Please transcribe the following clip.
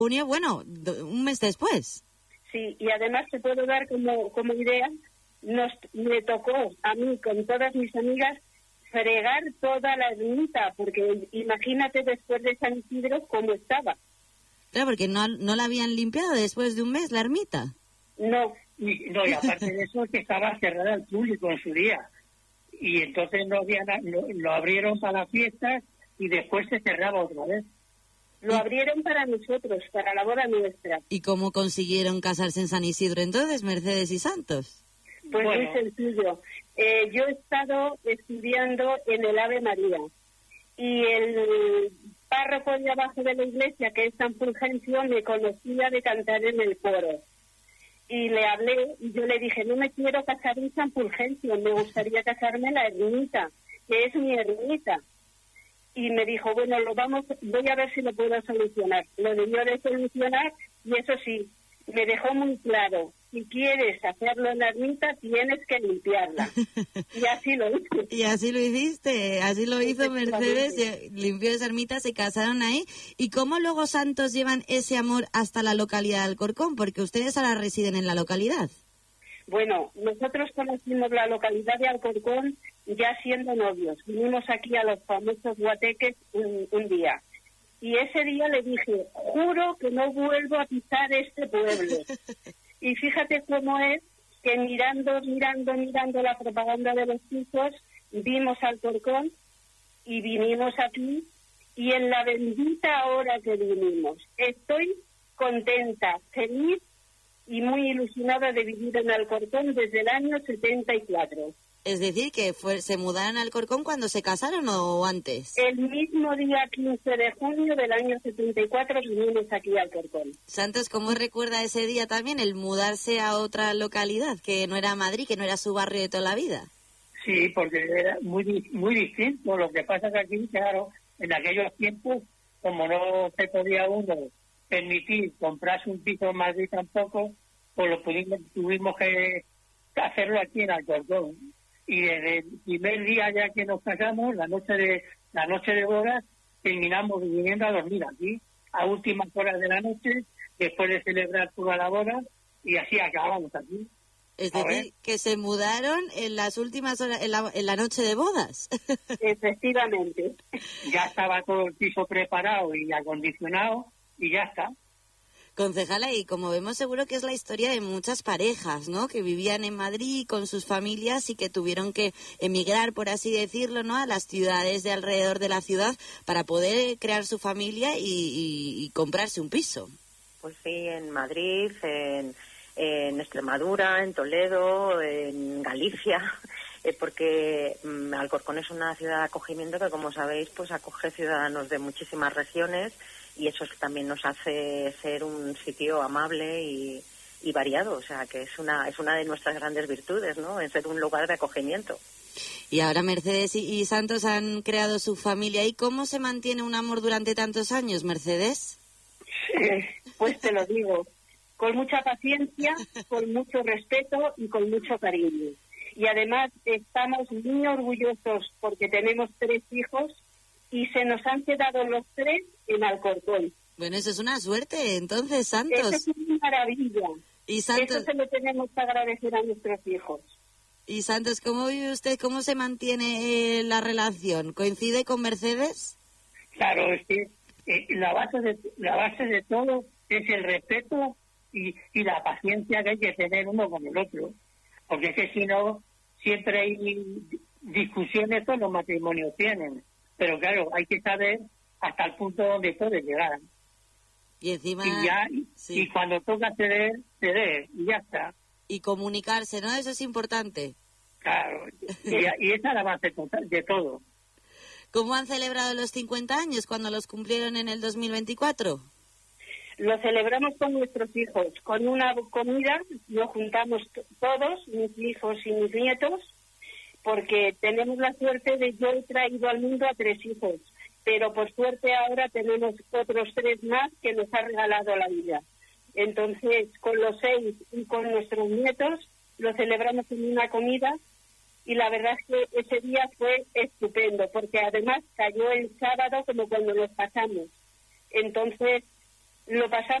junio, bueno, un mes después. Sí, y además te puedo dar como idea, me tocó a mí con todas mis amigas fregar toda la ermita, porque imagínate después de San Isidro cómo estaba. Claro, porque no la habían limpiado después de un mes la ermita. No. Y aparte de eso, que estaba cerrada al público en su día. Y entonces lo abrieron para las fiestas y después se cerraba otra vez. Lo abrieron para nosotros, para la boda nuestra. ¿Y cómo consiguieron casarse en San Isidro entonces, Mercedes y Santos? Pues muy sencillo. Yo he estado estudiando en el Ave María y el párroco de abajo de la iglesia, que es San Fulgencio, me conocía de cantar en el coro. Y le hablé y yo le dije, no me quiero casar en San Fulgencio, me gustaría casarme en la ermita, que es mi ermita. Y me dijo, bueno, voy a ver si lo puedo solucionar. Lo debió de solucionar y eso sí, me dejó muy claro, si quieres hacerlo en la ermita, tienes que limpiarla. Y así lo hice. Y así lo hiciste, así lo hizo Mercedes, limpió esa ermita, se casaron ahí. ¿Y cómo luego Santos llevan ese amor hasta la localidad de Alcorcón? Porque ustedes ahora residen en la localidad. Bueno, nosotros conocimos la localidad de Alcorcón ya siendo novios. Vinimos aquí a los famosos guateques un día. Y ese día le dije, juro que no vuelvo a pisar este pueblo. Y fíjate cómo es que mirando la propaganda de los hijos, vimos Alcorcón y vinimos aquí. Y en la bendita hora que vinimos, estoy contenta, feliz y muy ilusionada de vivir en Alcorcón desde el año 74. Es decir, que se mudaron a Alcorcón cuando se casaron o antes. El mismo día 15 de junio del año 74 vinimos aquí a Alcorcón. Santos, ¿cómo recuerda ese día también el mudarse a otra localidad, que no era Madrid, que no era su barrio de toda la vida? Sí, porque era muy distinto. Lo que pasa que aquí, claro, en aquellos tiempos, como no se podía uno permitir comprarse un piso en Madrid tampoco, pues tuvimos que hacerlo aquí en Alcorcón. Y desde el primer día ya que nos casamos, la noche de bodas, terminamos viniendo a dormir aquí, a últimas horas de la noche, después de celebrar toda la boda, y así acabamos aquí. Es decir, que se mudaron en las últimas horas, en la noche de bodas. Efectivamente. Ya estaba todo el piso preparado y acondicionado, y ya está. Concejala, y como vemos seguro que es la historia de muchas parejas, ¿no? Que vivían en Madrid con sus familias y que tuvieron que emigrar, por así decirlo, ¿no? A las ciudades de alrededor de la ciudad para poder crear su familia y comprarse un piso. Pues sí, en Madrid, en Extremadura, en Toledo, en Galicia, porque Alcorcón es una ciudad de acogimiento que, como sabéis, pues acoge ciudadanos de muchísimas regiones. Y eso también nos hace ser un sitio amable y variado, o sea, que es una de nuestras grandes virtudes, ¿no?, en ser un lugar de acogimiento. Y ahora Mercedes y Santos han creado su familia. ¿Y cómo se mantiene un amor durante tantos años, Mercedes? Pues te lo digo, con mucha paciencia, con mucho respeto y con mucho cariño. Y además estamos muy orgullosos porque tenemos 3 hijos y se nos han quedado los 3 en Alcorcón. Bueno, eso es una suerte, entonces, Santos. Eso es una maravilla. Y Santos, eso se lo tenemos que agradecer a nuestros hijos. Y Santos, ¿cómo vive usted? ¿Cómo se mantiene la relación? ¿Coincide con Mercedes? Claro, es que la base de todo es el respeto y la paciencia que hay que tener uno con el otro. Porque es que si no, siempre hay discusiones que los matrimonios tienen. Pero claro, hay que saber hasta el punto donde puede llegar. Y encima... Y cuando toca ceder, y ya está. Y comunicarse, ¿no? Eso es importante. Claro, y esa es la base total de todo. ¿Cómo han celebrado los 50 años cuando los cumplieron en el 2024? Lo celebramos con nuestros hijos, con una comida, nos juntamos todos, mis hijos y mis nietos, porque tenemos la suerte de yo he traído al mundo a 3 hijos, pero por suerte ahora tenemos otros 3 más que nos ha regalado la vida. Entonces, con los 6 y con nuestros nietos, lo celebramos en una comida y la verdad es que ese día fue estupendo, porque además cayó el sábado como cuando nos casamos. Entonces, lo pasamos